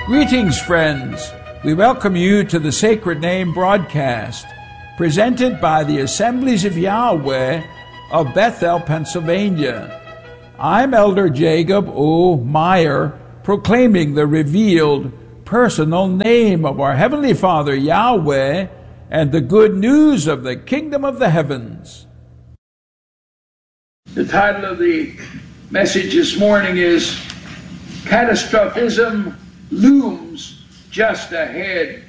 Greetings, friends. We welcome you to the Sacred Name broadcast, presented by the Assemblies of Yahweh of Bethel, Pennsylvania. I'm Elder Jacob O. Meyer, proclaiming the revealed personal name of our Heavenly Father, Yahweh, and the good news of the kingdom of the heavens. The title of the message this morning is Catastrophism Looms Just Ahead.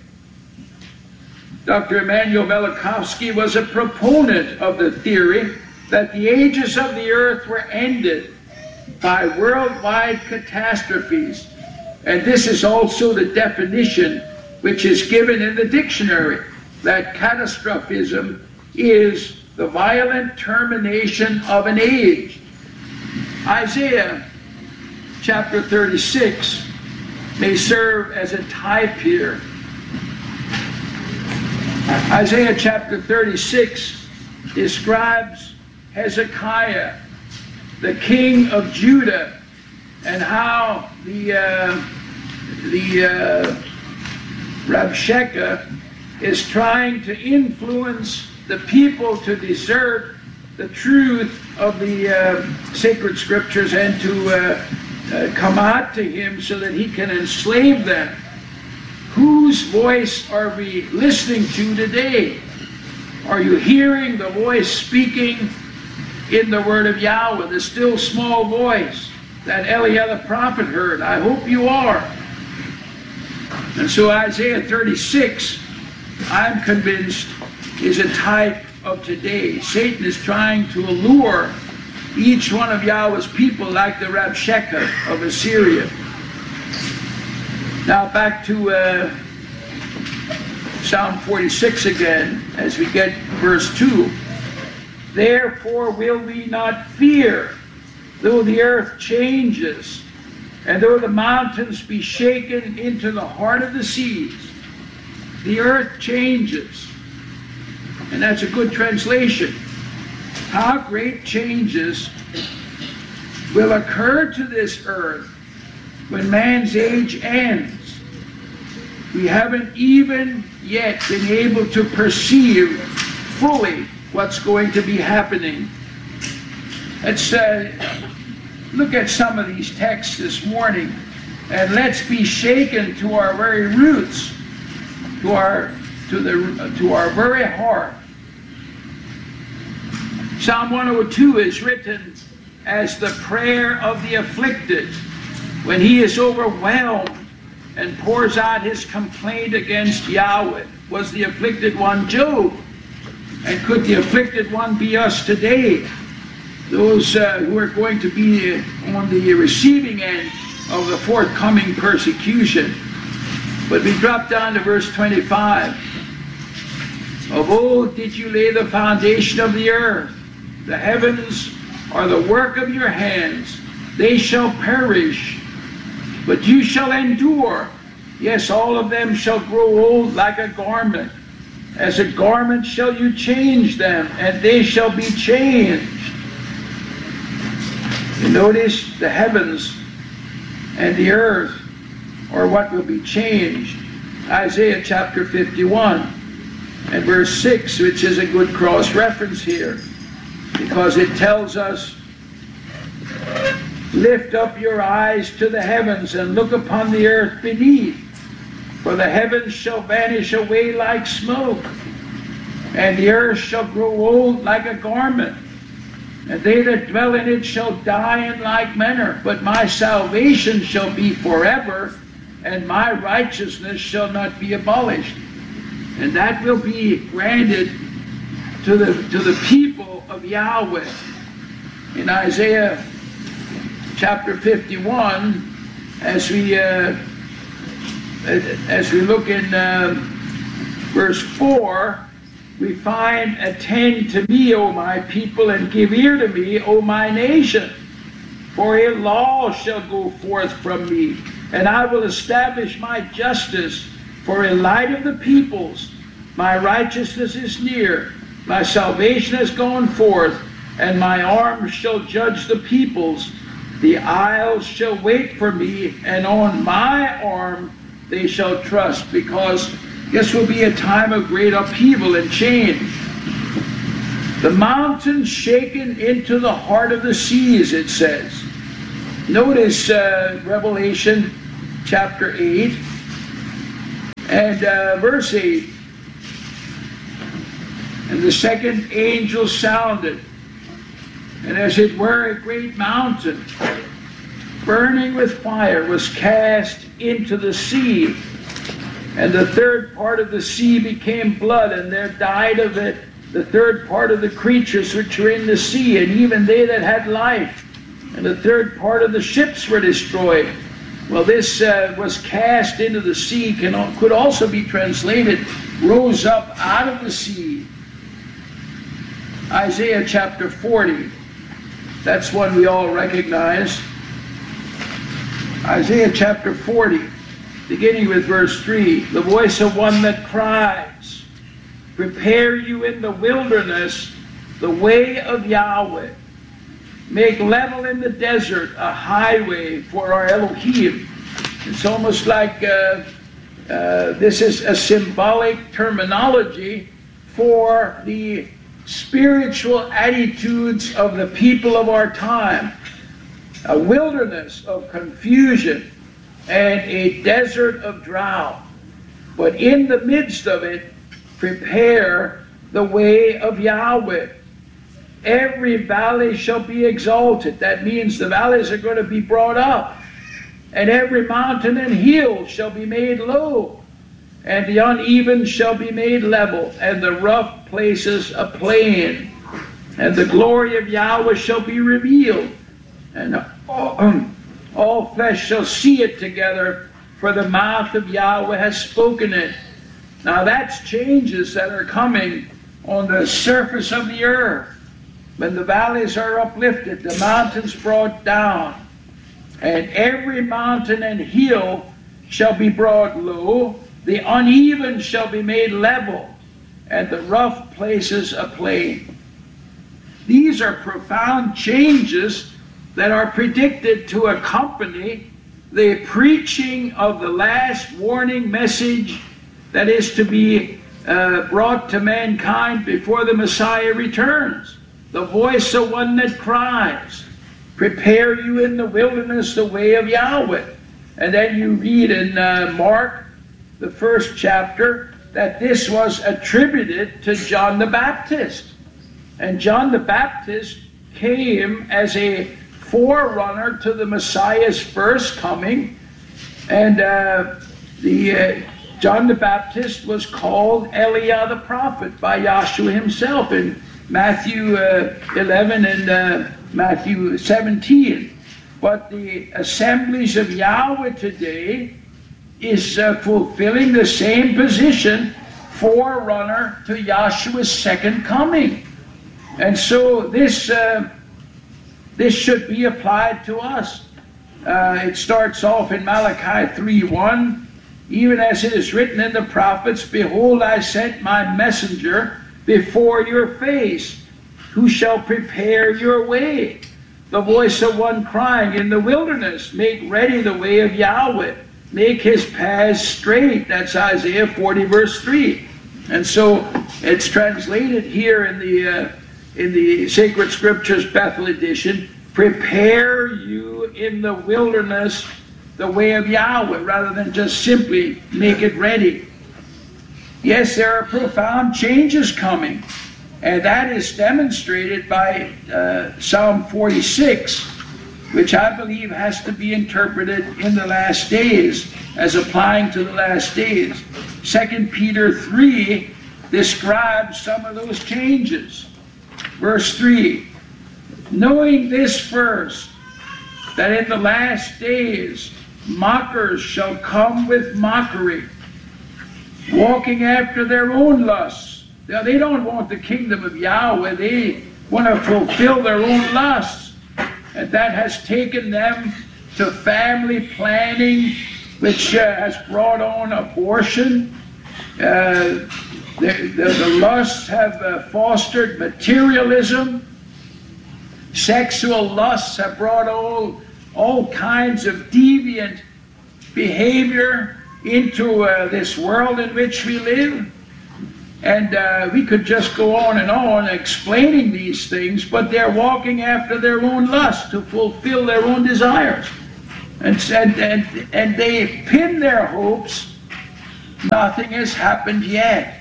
Dr. Emanuel Velikovsky was a proponent of the theory that the ages of the earth were ended by worldwide catastrophes, and this is also the definition which is given in the dictionary, that catastrophism is the violent termination of an age. Isaiah chapter 36 may serve as a type here. Isaiah chapter 36 describes Hezekiah, the king of Judah, and how the Rabshakeh is trying to influence the people to desert the truth of the sacred scriptures and to come out to him so that he can enslave them. Whose voice are we listening to today? Are you hearing the voice speaking in the word of Yahweh, the still small voice that Eliah the prophet heard? I hope you are. And so Isaiah 36, I'm convinced, is a type of today. Satan is trying to allure each one of Yahweh's people like the Rabshakeh of Assyria. Now back to Psalm 46 again, as we get verse 2. Therefore will we not fear, though the earth changes, and though the mountains be shaken into the heart of the seas. The earth changes. And that's a good translation. How great changes will occur to this earth when man's age ends. We haven't even yet been able to perceive fully what's going to be happening. Let's look at some of these texts this morning, and let's be shaken to our very roots, to our very heart. Psalm 102 is written as the prayer of the afflicted when he is overwhelmed and pours out his complaint against Yahweh. Was the afflicted one Job? And could the afflicted one be us today? Those who are going to be on the receiving end of the forthcoming persecution. But we drop down to verse 25. Of old did you lay the foundation of the earth. The heavens are the work of your hands. They shall perish, but you shall endure. Yes, all of them shall grow old like a garment. As a garment shall you change them, and they shall be changed. You notice the heavens and the earth are what will be changed. Isaiah chapter 51 and verse 6, which is a good cross-reference here, because it tells us, lift up your eyes to the heavens and look upon the earth beneath, for the heavens shall vanish away like smoke, and the earth shall grow old like a garment, and they that dwell in it shall die in like manner. But my salvation shall be forever, and my righteousness shall not be abolished. And that will be granted to the people of Yahweh. In Isaiah chapter 51, as we look in verse 4, we find, attend to me, O my people, and give ear to me, O my nation. For a law shall go forth from me, and I will establish my justice for a light of the peoples. My righteousness is near, my salvation has gone forth, and my arm shall judge the peoples. The isles shall wait for me, and on my arm they shall trust, because this will be a time of great upheaval and change. The mountains shaken into the heart of the seas, it says. Notice Revelation chapter 8 and verse 8. And the second angel sounded, and as it were a great mountain, burning with fire, was cast into the sea. And the third part of the sea became blood, and there died of it the third part of the creatures which were in the sea, and even they that had life. And the third part of the ships were destroyed. Well, this was cast into the sea, could also be translated, rose up out of the sea. Isaiah chapter 40. That's one we all recognize. Isaiah chapter 40, beginning with verse 3. The voice of one that cries, prepare you in the wilderness the way of Yahweh. Make level in the desert a highway for our Elohim. It's almost like this is a symbolic terminology for the spiritual attitudes of the people of our time. A wilderness of confusion and a desert of drought. But in the midst of it, prepare the way of Yahweh. Every valley shall be exalted. That means the valleys are going to be brought up. And every mountain and hill shall be made low. And the uneven shall be made level. And the rough places a plain. And the glory of Yahweh shall be revealed. And all flesh shall see it together. For the mouth of Yahweh has spoken it. Now that's changes that are coming on the surface of the earth. When the valleys are uplifted, the mountains brought down, and every mountain and hill shall be brought low, the uneven shall be made level, and the rough places a plain. These are profound changes that are predicted to accompany the preaching of the last warning message that is to be brought to mankind before the Messiah returns. The voice of one that cries, prepare you in the wilderness the way of Yahweh. And then you read in Mark, the first chapter, that this was attributed to John the Baptist. And John the Baptist came as a forerunner to the Messiah's first coming. And John the Baptist was called Eliah the prophet by Yahshua himself in Matthew 11 and Matthew 17. But the assemblies of Yahweh today is fulfilling the same position, forerunner to Yahshua's second coming. And so this should be applied to us. It starts off in Malachi 3:1, even as it is written in the prophets, behold, I sent my messenger before your face, who shall prepare your way. The voice of one crying in the wilderness, make ready the way of Yahweh, make his paths straight. That's Isaiah 40 verse 3. And so it's translated here in the Sacred Scriptures Bethel edition, prepare you in the wilderness the way of Yahweh, rather than just simply make it ready. Yes, there are profound changes coming, and that is demonstrated by Psalm 46, which I believe has to be interpreted in the last days as applying to the last days. 2 Peter 3 describes some of those changes. Verse 3, knowing this first, that in the last days mockers shall come with mockery, walking after their own lusts. Now, they don't want the kingdom of Yahweh. They want to fulfill their own lusts. And that has taken them to family planning, which has brought on abortion. The lusts have fostered materialism. Sexual lusts have brought all kinds of deviant behavior. into this world in which we live. And we could just go on and on explaining these things, but they're walking after their own lust to fulfill their own desires. And they pin their hopes. Nothing has happened yet.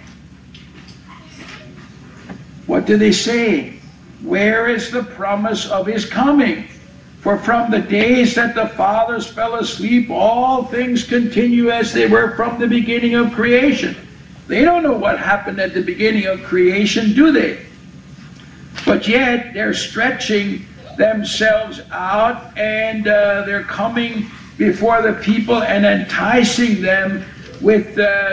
What do they say? Where is the promise of his coming? For from the days that the fathers fell asleep, all things continue as they were from the beginning of creation. They don't know what happened at the beginning of creation, do they? But yet they're stretching themselves out, and they're coming before the people and enticing them with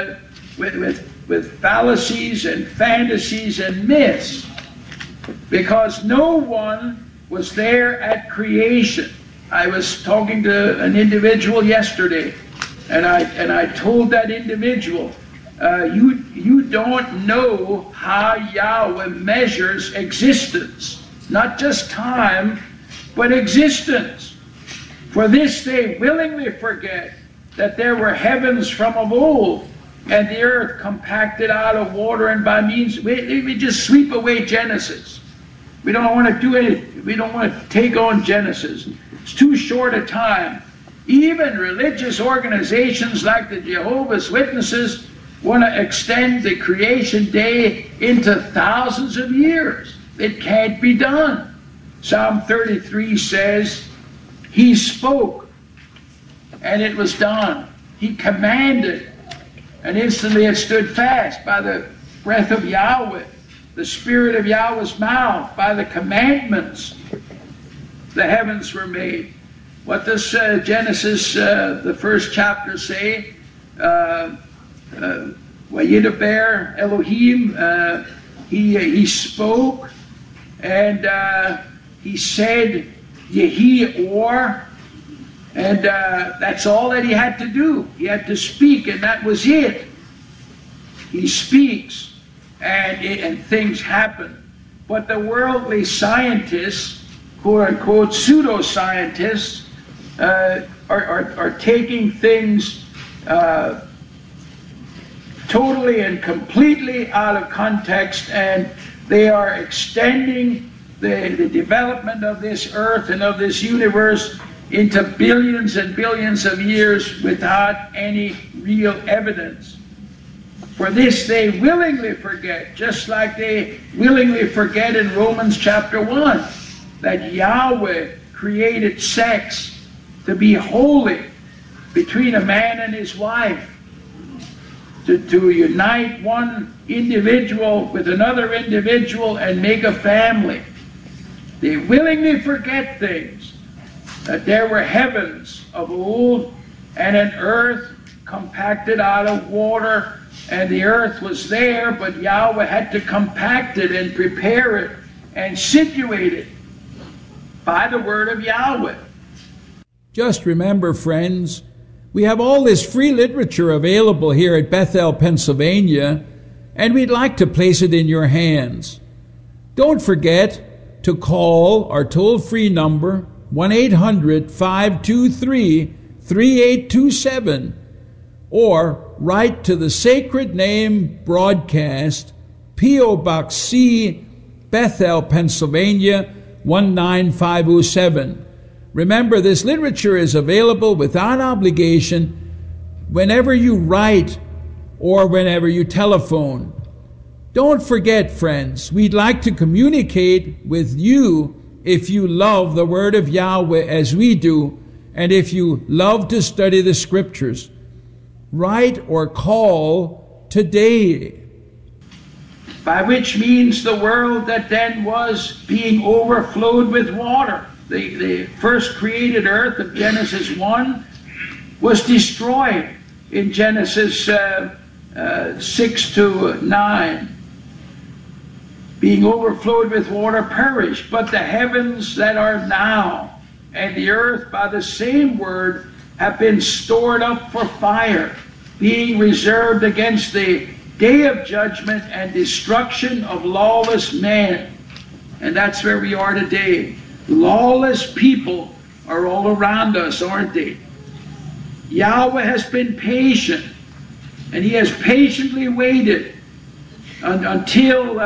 fallacies and fantasies and myths, because no one was there at creation. I was talking to an individual yesterday, and I told that individual, you don't know how Yahweh measures existence, not just time, but existence. For this they willingly forget that there were heavens from of old, and the earth compacted out of water, and by means, we just sweep away Genesis. We don't want to do anything. We don't want to take on Genesis. It's too short a time. Even religious organizations like the Jehovah's Witnesses want to extend the creation day into thousands of years. It can't be done. Psalm 33 says, he spoke, and it was done. He commanded, and instantly it stood fast. By the breath of Yahweh, the spirit of Yahweh's mouth, by the commandments, the heavens were made. What does Genesis, the first chapter, say? Vayidaber Elohim, he spoke, and he said, Yehi or, and that's all that he had to do. He had to speak, and that was it. He speaks, and things happen. But the worldly scientists, quote-unquote pseudoscientists, are taking things totally and completely out of context, and they are extending the development of this earth and of this universe into billions and billions of years without any real evidence. For this they willingly forget, just like they willingly forget in Romans chapter 1, that Yahweh created sex to be holy between a man and his wife, to unite one individual with another individual and make a family. They willingly forget things, that there were heavens of old and an earth compacted out of water, and the earth was there, but Yahweh had to compact it and prepare it and situate it by the word of Yahweh. Just remember, friends, we have all this free literature available here at Bethel, Pennsylvania, and we'd like to place it in your hands. Don't forget to call our toll-free number, 1-800-523-3827, or write to the Sacred Name Broadcast, P.O. Box C, Bethel, Pennsylvania, 19507. Remember, this literature is available without obligation whenever you write or whenever you telephone. Don't forget, friends, we'd like to communicate with you if you love the Word of Yahweh as we do, and if you love to study the Scriptures. Write or call today. By which means the world that then was being overflowed with water, the first created earth of Genesis 1, was destroyed in Genesis 6-9. Being overflowed with water perished, but the heavens that are now and the earth by the same word have been stored up for fire, being reserved against the day of judgment and destruction of lawless men. And that's where we are today. Lawless people are all around us, aren't they? Yahweh has been patient, and he has patiently waited until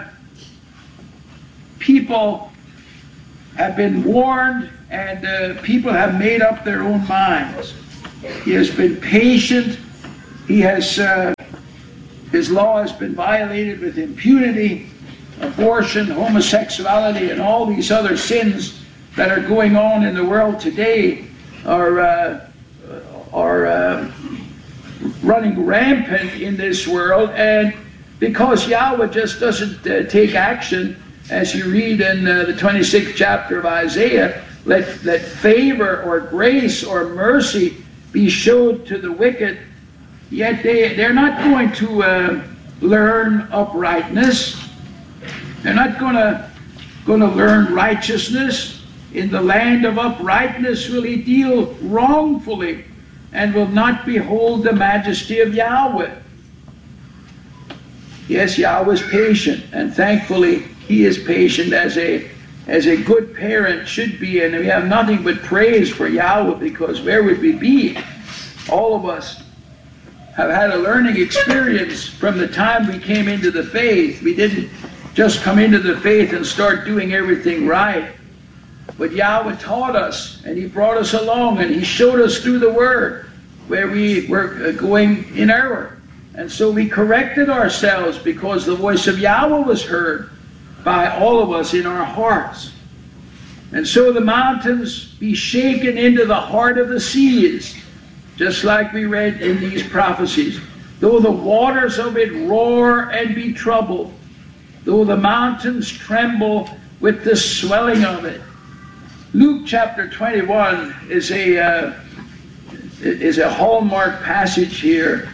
people have been warned and people have made up their own minds. He has been patient. He has, his law has been violated with impunity, abortion, homosexuality, and all these other sins that are going on in the world today are running rampant in this world. And because Yahweh just doesn't take action, as you read in the 26th chapter of Isaiah, let favor or grace or mercy be showed to the wicked, yet they're not going to learn uprightness. They're not going to learn righteousness. In the land of uprightness will he deal wrongfully, and will not behold the majesty of Yahweh. Yes, Yahweh is patient, and thankfully he is patient as a good parent should be, and we have nothing but praise for Yahweh, because where would we be? All of us have had a learning experience from the time we came into the faith. We didn't just come into the faith and start doing everything right. But Yahweh taught us, and he brought us along, and he showed us through the Word where we were going in error. And so we corrected ourselves, because the voice of Yahweh was heard by all of us in our hearts. And so the mountains be shaken into the heart of the seas, just like we read in these prophecies. Though the waters of it roar and be troubled, though the mountains tremble with the swelling of it. Luke chapter 21 is a hallmark passage here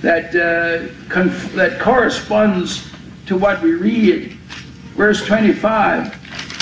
that corresponds to what we read. Verse 25.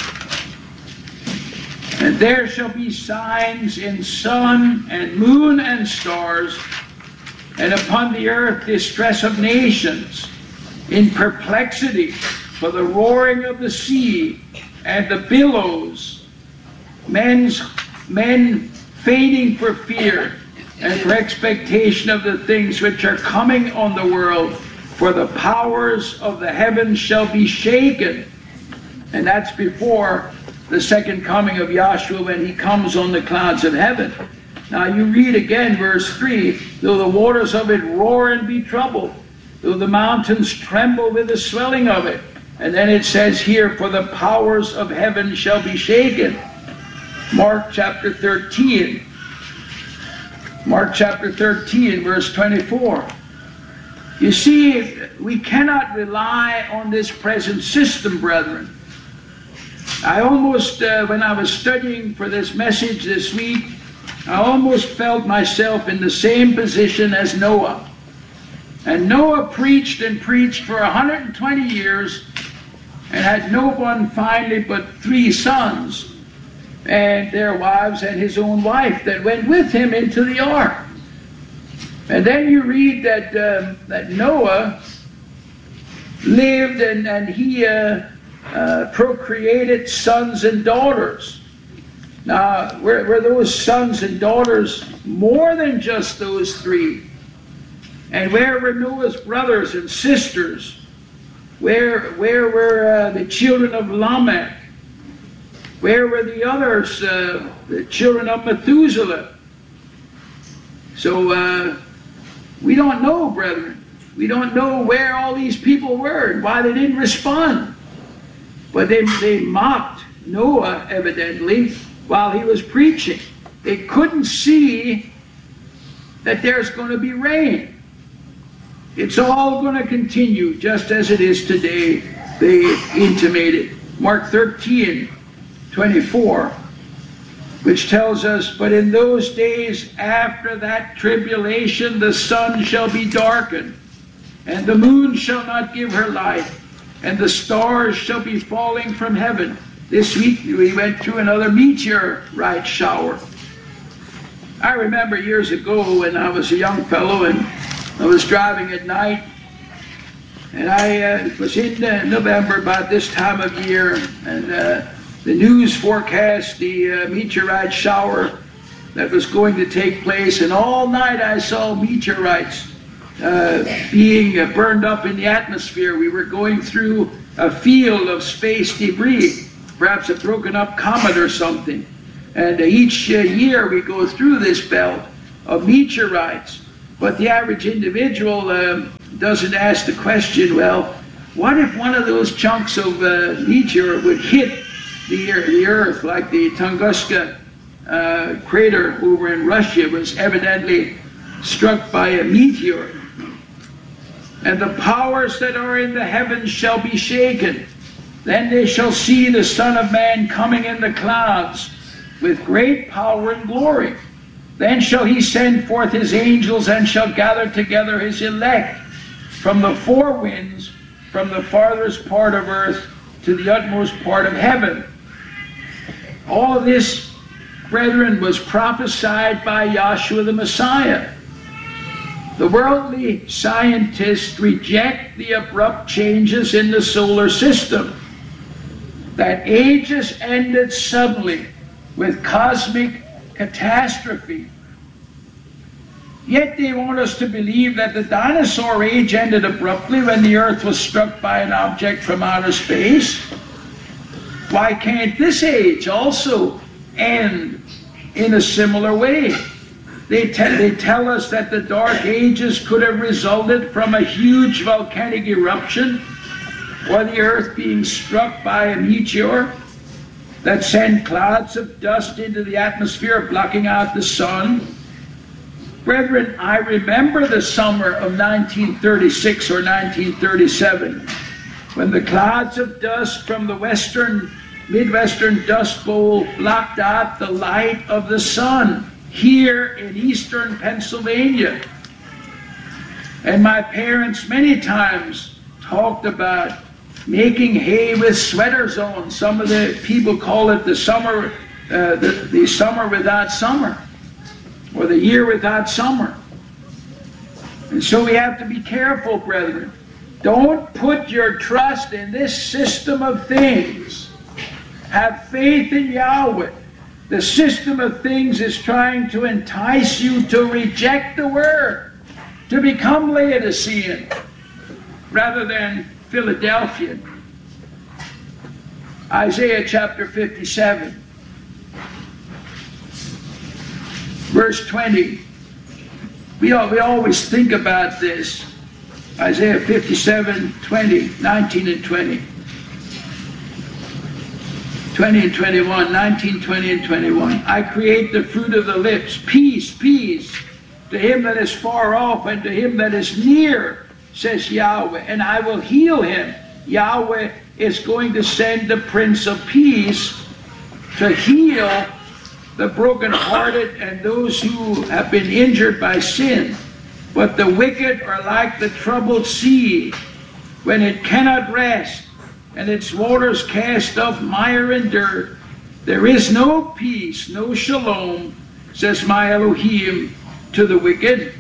And there shall be signs in sun and moon and stars, and upon the earth distress of nations, in perplexity for the roaring of the sea and the billows, men fainting for fear and for expectation of the things which are coming on the world, for the powers of the heavens shall be shaken. And that's before the second coming of Yahshua, when he comes on the clouds of heaven. Now you read again verse 3, though the waters of it roar and be troubled, though the mountains tremble with the swelling of it. And then it says here, for the powers of heaven shall be shaken. Mark chapter 13. Mark chapter 13, verse 24. You see, we cannot rely on this present system, brethren. I almost, when I was studying for this message this week, I almost felt myself in the same position as Noah. And Noah preached and preached for 120 years and had no one finally but 3 sons and their wives and his own wife that went with him into the ark. And then you read that Noah lived and he procreated sons and daughters. Now, were those sons and daughters more than just those 3? And where were Noah's brothers and sisters? Where were the children of Lamech? Where were the others, the children of Methuselah? So we don't know, brethren. We don't know where all these people were and why they didn't respond. But they mocked Noah, evidently, while he was preaching. They couldn't see that there's going to be rain. It's all going to continue just as it is today, they intimated. Mark 13, 24, which tells us, but in those days after that tribulation the sun shall be darkened, and the moon shall not give her light, and the stars shall be falling from heaven. This week we went through another meteorite shower. I remember years ago when I was a young fellow and I was driving at night, and I was in November about this time of year, and the news forecast the meteorite shower that was going to take place, and all night I saw meteorites being burned up in the atmosphere. We were going through a field of space debris, perhaps a broken up comet or something. And each year we go through this belt of meteorites. But the average individual doesn't ask the question, well, what if one of those chunks of meteor would hit the Earth, like the Tunguska crater over in Russia was evidently struck by a meteor? And the powers that are in the heavens shall be shaken. Then they shall see the Son of Man coming in the clouds with great power and glory. Then shall he send forth his angels, and shall gather together his elect from the four winds, from the farthest part of earth to the utmost part of heaven. All of this, brethren, was prophesied by Yahshua the Messiah. The worldly scientists reject the abrupt changes in the solar system, that ages ended suddenly with cosmic catastrophe. Yet they want us to believe that the dinosaur age ended abruptly when the earth was struck by an object from outer space. Why can't this age also end in a similar way? They tell us that the Dark Ages could have resulted from a huge volcanic eruption, or the earth being struck by a meteor that sent clouds of dust into the atmosphere, blocking out the sun. Brethren, I remember the summer of 1936 or 1937, when the clouds of dust from the Midwestern Dust Bowl blocked out the light of the sun here in eastern Pennsylvania. And my parents many times talked about making hay with sweaters on. Some of the people call it the summer, the summer without summer, or the year without summer. And so we have to be careful, brethren. Don't put your trust in this system of things. Have faith in Yahweh. The system of things is trying to entice you to reject the Word, to become Laodicean rather than Philadelphian. Isaiah chapter 57, verse 20. We always think about this. Isaiah 57, 20, 19 and 20. 20 and 21, 19, 20 and 21. I create the fruit of the lips. Peace, peace to him that is far off and to him that is near, says Yahweh, and I will heal him. Yahweh is going to send the Prince of Peace to heal the brokenhearted and those who have been injured by sin. But the wicked are like the troubled sea when it cannot rest, and its waters cast up mire and dirt. There is no peace, no shalom, says my Elohim, to the wicked.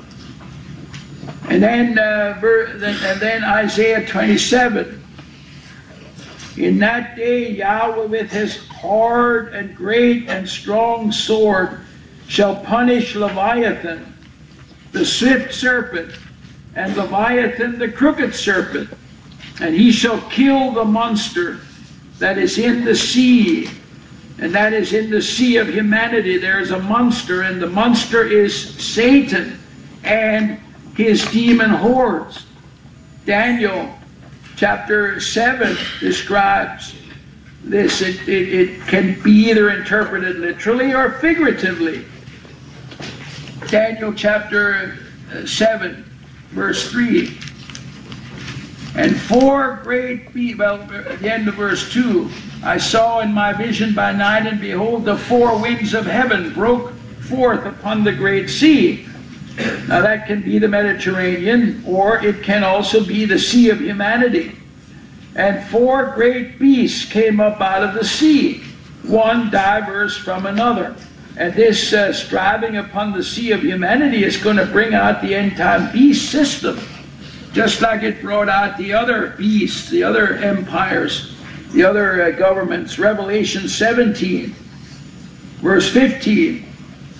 And then Isaiah 27. In that day Yahweh with his hard and great and strong sword shall punish Leviathan, the swift serpent, and Leviathan the crooked serpent. And he shall kill the monster that is in the sea, and that is in the sea of humanity. There is a monster, and the monster is Satan and his demon hordes. Daniel chapter 7 describes this. It can be either interpreted literally or figuratively. Daniel chapter 7, verse 3. And four great beasts, well, at the end of verse 2, I saw in my vision by night, and behold, the four winds of heaven broke forth upon the great sea. Now that can be the Mediterranean, or it can also be the sea of humanity. And four great beasts came up out of the sea, one diverse from another. And this striving upon the sea of humanity is going to bring out the end-time beast system, just like it brought out the other beasts, the other empires, the other governments. Revelation 17, verse 15.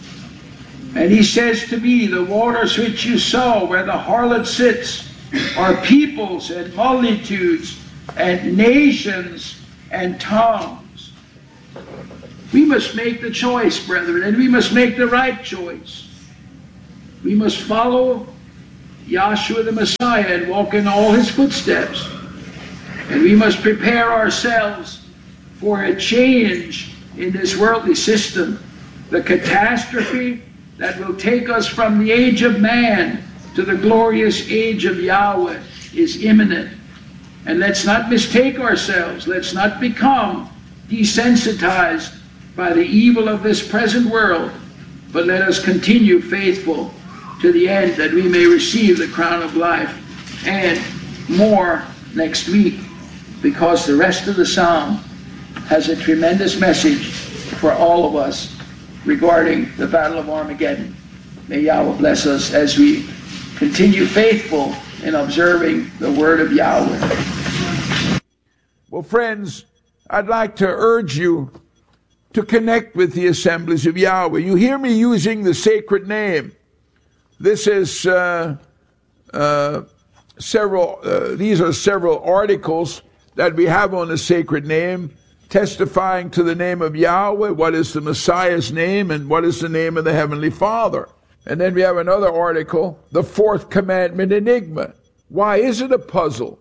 And he says to me, the waters which you saw where the harlot sits are peoples and multitudes and nations and tongues. We must make the choice, brethren, and we must make the right choice. We must follow Yahshua the Messiah and walk in all his footsteps. And we must prepare ourselves for a change in this worldly system. The catastrophe that will take us from the age of man to the glorious age of Yahweh is imminent. And let's not mistake ourselves. Let's not become desensitized by the evil of this present world, but let us continue faithful to the end, that we may receive the crown of life. And more next week, because the rest of the psalm has a tremendous message for all of us regarding the Battle of Armageddon. May Yahweh bless us as we continue faithful in observing the word of Yahweh. Well, friends, I'd like to urge you to connect with the Assemblies of Yahweh. You hear me using the sacred name. This is these are several articles that we have on the sacred name, testifying to the name of Yahweh, what is the Messiah's name, and what is the name of the Heavenly Father. And then we have another article, the Fourth Commandment Enigma. Why is it a puzzle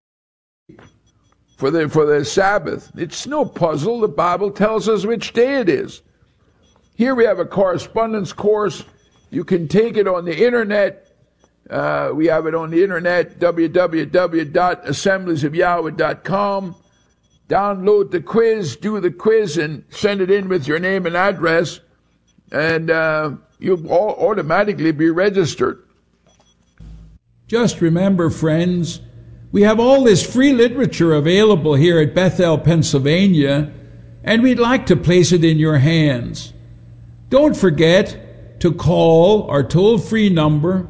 for the Sabbath? It's no puzzle. The Bible tells us which day it is. Here we have a correspondence course. You can take it on the internet. We have it on the internet, www.assembliesofyahweh.com. Download the quiz, do the quiz, and send it in with your name and address, and you'll automatically be registered. Just remember, friends, we have all this free literature available here at Bethel, Pennsylvania, and we'd like to place it in your hands. Don't forget to call our toll-free number,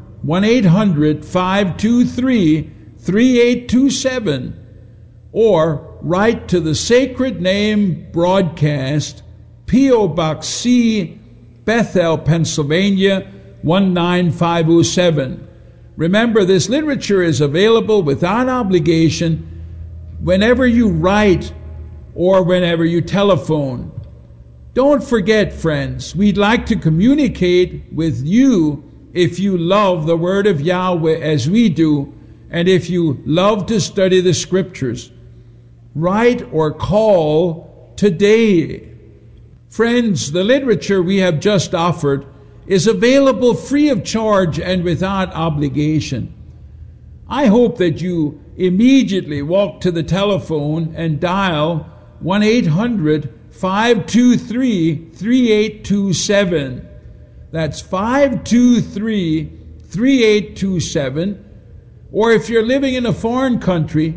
1-800-523-3827, or write to the Sacred Name Broadcast, P.O. Box C, Bethel, Pennsylvania, 19507. Remember, this literature is available without obligation whenever you write or whenever you telephone. Don't forget, friends, we'd like to communicate with you if you love the Word of Yahweh as we do, and if you love to study the Scriptures. Write or call today. Friends, the literature we have just offered is available free of charge and without obligation. I hope that you immediately walk to the telephone and dial 1-800-523-3827. That's 523-3827. Or if you're living in a foreign country,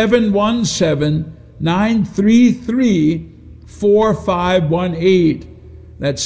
717-933-4518. That's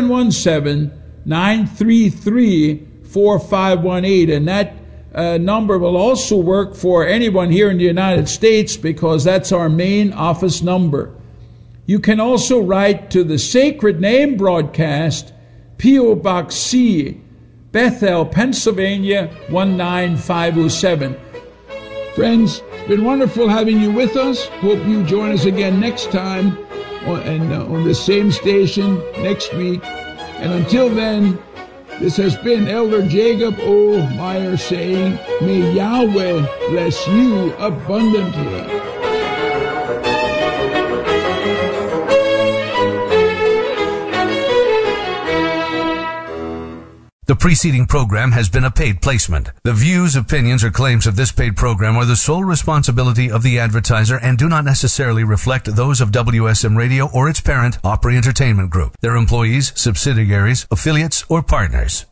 717-933-4518. And that number will also work for anyone here in the United States, because that's our main office number. You can also write to the Sacred Name Broadcast, P.O. Box C, Bethel, Pennsylvania, 19507. Friends, it's been wonderful having you with us. Hope you join us again next time on the same station next week. And until then, this has been Elder Jacob O. Meyer saying, may Yahweh bless you abundantly. The preceding program has been a paid placement. The views, opinions, or claims of this paid program are the sole responsibility of the advertiser and do not necessarily reflect those of WSM Radio or its parent, Opry Entertainment Group, their employees, subsidiaries, affiliates, or partners.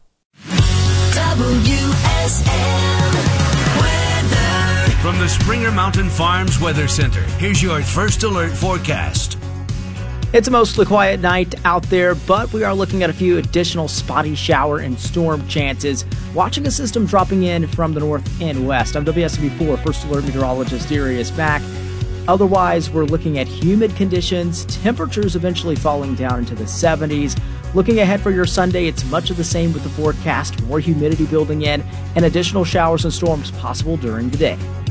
WSM Weather. From the Springer Mountain Farms Weather Center, here's your first alert forecast. It's a mostly quiet night out there, but we are looking at a few additional spotty shower and storm chances. Watching a system dropping in from the north and west. I'm WSB4 First Alert Meteorologist Darius Mack. Otherwise, we're looking at humid conditions, temperatures eventually falling down into the 70s. Looking ahead for your Sunday, it's much of the same with the forecast, more humidity building in, and additional showers and storms possible during the day.